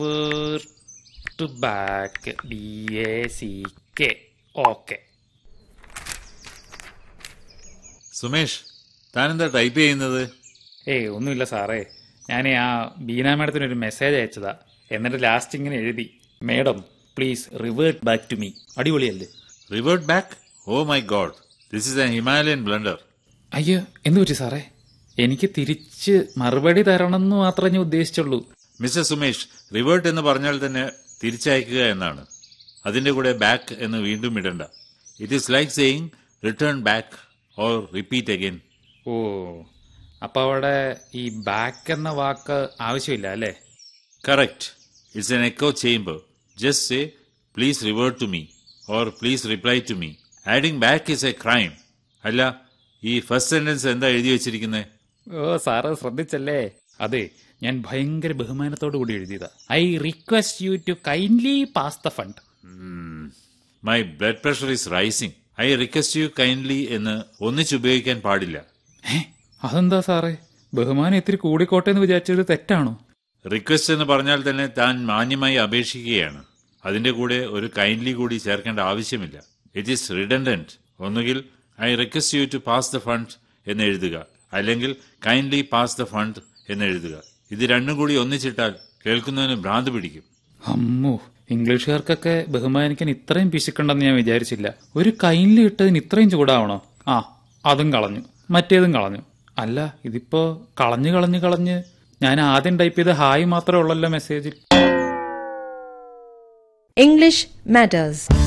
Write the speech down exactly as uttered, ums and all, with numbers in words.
To back B A C K. Okay. Sumesh, താനെന്താ type ചെയ്യുന്നത്? ഏയ് ഒന്നുമില്ല സാറേ, ഞാൻ ആ ബീന മാഡത്തിനൊരു മെസ്സേജ് അയച്ചതാ. എന്നിട്ട് ലാസ്റ്റ് ഇങ്ങനെ എഴുതി, madam please revert back to me. അടിപൊളിയല്ലേ? Revert back? Oh my God, this is A Himalayan blunder. അയ്യോ, എന്തു പറ്റി സാറേ? എനിക്ക് തിരിച്ച് മറുപടി തരണമെന്ന് മാത്രമേ ഞാൻ ഉദ്ദേശിച്ചുള്ളൂ. മിസ്റ്റർ സുമേഷ്, റിവേർട്ട് എന്ന് പറഞ്ഞാൽ തന്നെ തിരിച്ചയക്കുക എന്നാണ്. അതിന്റെ കൂടെ ബാക്ക് എന്ന് വീണ്ടും ഇടണ്ട. It is like saying return back or repeat again. ഓ, അപ്പൊ അവിടെ ഈ ബാക്ക് എന്ന വാക്ക് ആവശ്യമില്ല അല്ലേ? Correct. It's an echo chamber. Just say please revert to me or please reply to me. Adding back is A crime. അല്ല, ഈ first sentence എന്താ എഴുതി വെച്ചിരിക്കുന്നത്? ഓ സാറ് ശ്രദ്ധിച്ചല്ലേ? അതെ, ഞാൻ ഭയങ്കര ബഹുമാനത്തോടു കൂടി എഴുതിയതാ. I request U to kindly pass the fund. My blood pressure is rising. I request U kindly എന്ന് ഒന്നിച്ചുപയോഗിക്കാൻ പാടില്ല. അതെന്താ സാറേ, ബഹുമാനം ഇത്തിരി കൂടിക്കോട്ടെ എന്ന് വിചാരിച്ചത് തെറ്റാണോ? റിക്വസ്റ്റ് എന്ന് പറഞ്ഞാൽ തന്നെ താൻ മാന്യമായി അപേക്ഷിക്കുകയാണ്. അതിന്റെ കൂടെ ഒരു കൈൻഡ്ലി കൂടി ചേർക്കേണ്ട ആവശ്യമില്ല. It is redundant. ഒന്നുകിൽ I request U to pass the fund എന്ന് എഴുതുക, അല്ലെങ്കിൽ കൈൻഡ്ലി പാസ് ദ ഫണ്ട് എന്ന് എഴുതുക. ഇത് രണ്ടും കൂടി ഒന്നിച്ചിട്ടാൽ കേൾക്കുന്നതിന് ഭ്രാന്ത് പിടിക്കും. അമ്മോ, ഇംഗ്ലീഷുകാർക്കൊക്കെ ബഹുമാനിക്കാൻ ഇത്രയും പിശുക്കുണ്ടെന്ന് ഞാൻ വിചാരിച്ചില്ല. ഒരു കൈൻഡ്ലി ഇട്ടതിന് ഇത്രയും ചൂടാവണോ? ആ, അതും കളഞ്ഞു, മറ്റേതും കളഞ്ഞു. അല്ല, ഇതിപ്പോ കളഞ്ഞു കളഞ്ഞു കളഞ്ഞ് ഞാൻ ആദ്യം ടൈപ്പ് ചെയ്ത ഹായ് മാത്രമേ ഉള്ളല്ലോ മെസ്സേജിൽ. English Matters.